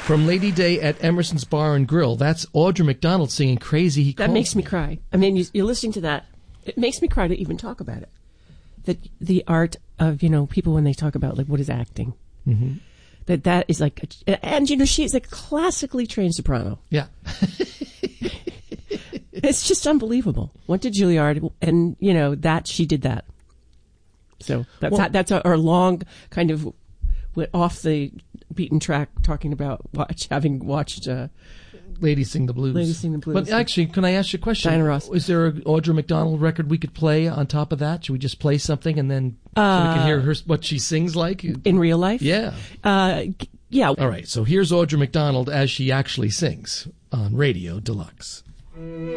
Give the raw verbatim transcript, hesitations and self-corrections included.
From Lady Day at Emerson's Bar and Grill. That's Audra McDonald singing Crazy He That Calls makes me cry. I mean, you, you're listening to that. It makes me cry to even talk about it. That the art of, you know, people when they talk about, like, what is acting. Mm-hmm. That that is like, a, and, you know, she is a classically trained soprano. Yeah. It's just unbelievable. Went to Juilliard, and, you know, that she did that. So that's well, not, that's our long kind of went off the beaten track talking about watch, having watched uh, Ladies Sing the Blues. Ladies Sing the Blues. But actually, can I ask you a question? Diana Ross. Is there an Audra McDonald record we could play on top of that? Should we just play something and then uh, so we can hear her what she sings like? In real life? Yeah. Uh, yeah. All right, so here's Audra McDonald as she actually sings on Radio Deluxe.